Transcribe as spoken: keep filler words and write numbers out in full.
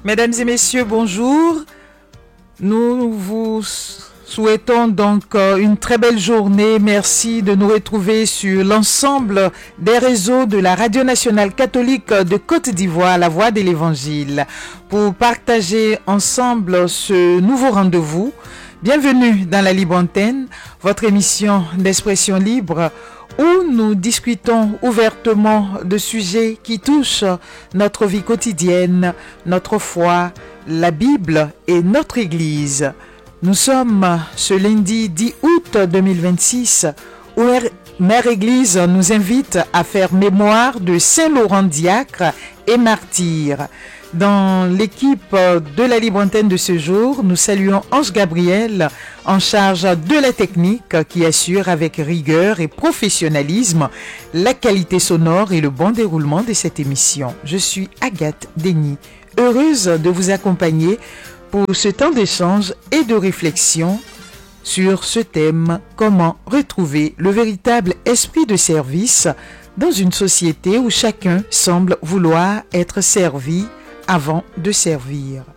Mesdames et messieurs, bonjour. Nous vous souhaitons donc une très belle journée. Merci de nous retrouver sur l'ensemble des réseaux de la Radio Nationale Catholique de Côte d'Ivoire, La Voix de l'Évangile, pour partager ensemble ce nouveau rendez-vous. Bienvenue dans la Libre Antenne, votre émission d'expression libre où nous discutons ouvertement de sujets qui touchent notre vie quotidienne, notre foi, la Bible et notre Église. Nous sommes ce lundi dix août deux mille vingt-six où Mère Église nous invite à faire mémoire de Saint Laurent diacre et martyr. Dans l'équipe de la Libre Antenne de ce jour, nous saluons Ange Gabriel en charge de la technique qui assure avec rigueur et professionnalisme la qualité sonore et le bon déroulement de cette émission. Je suis Agathe Denis, heureuse de vous accompagner pour ce temps d'échange et de réflexion sur ce thème: comment retrouver le véritable esprit de service dans une société où chacun semble vouloir être servi avant de servir.